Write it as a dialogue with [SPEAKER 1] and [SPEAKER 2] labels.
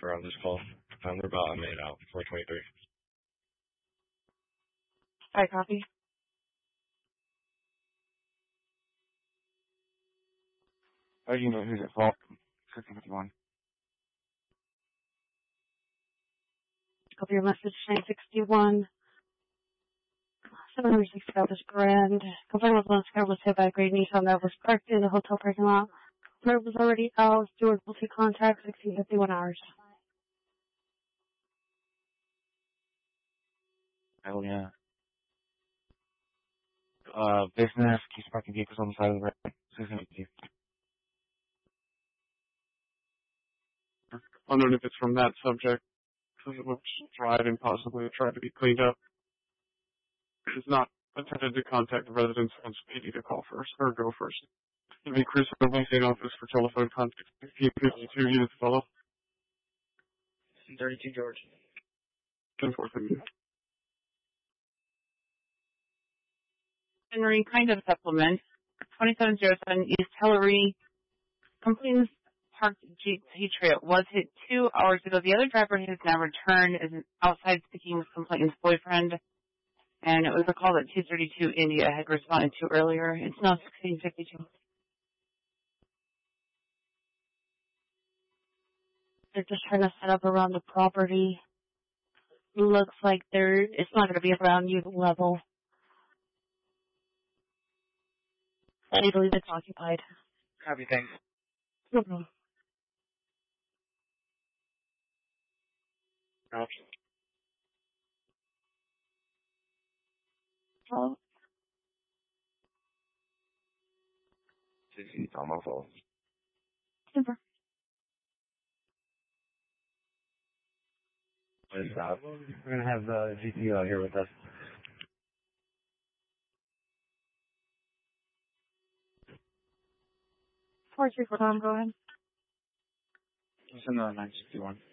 [SPEAKER 1] for on this call. We're about a minute out, 4:23.
[SPEAKER 2] I copy.
[SPEAKER 3] Oh, you know who's at fault? 5051.
[SPEAKER 2] Copy your message, 961. 760 Elvis Grand. Complaint was once car was hit by a gray Nissan that was parked in the hotel parking lot. Driver was already out. Steward will take contact 1651 hours.
[SPEAKER 3] Hell yeah. Business keeps parking vehicles on the side of the road. Susan,
[SPEAKER 4] Wondering if it's from that subject, because it looks dried and possibly tried to be cleaned up. It is not attempted to contact the residents once PD to call first, or go first. Give me Chris from the state office for telephone contact 1552 units follow.
[SPEAKER 1] 32 George.
[SPEAKER 4] 10-4.
[SPEAKER 5] Henry, kind of supplement. 2707 East Hillary. Complaints parked Jeep Patriot was hit 2 hours ago. The other driver has now returned, is outside speaking with complainant's boyfriend. And it was a call that 232 India had responded to earlier. It's now 1652.
[SPEAKER 2] They're just trying to set up around the property. Looks like it's not going to be around you level. I believe it's occupied.
[SPEAKER 3] Copy, thanks.
[SPEAKER 2] No problem.
[SPEAKER 4] Gotcha.
[SPEAKER 2] Hello?
[SPEAKER 3] It's on my phone.
[SPEAKER 2] Super.
[SPEAKER 3] We're going to have GPO here with us.
[SPEAKER 2] 434 Tom, go ahead.
[SPEAKER 3] It's in 961.